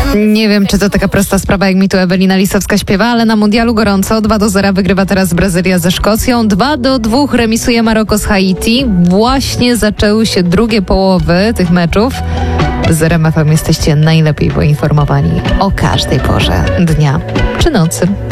Nie wiem, czy to taka prosta sprawa, jak mi tu Ewelina Lisowska śpiewa, ale na mundialu gorąco. 2-0 wygrywa teraz Brazylia ze Szkocją. 2-2 remisuje Maroko z Haiti. Właśnie zaczęły się drugie połowy tych meczów. Z RMF-em jesteście najlepiej poinformowani o każdej porze dnia czy nocy.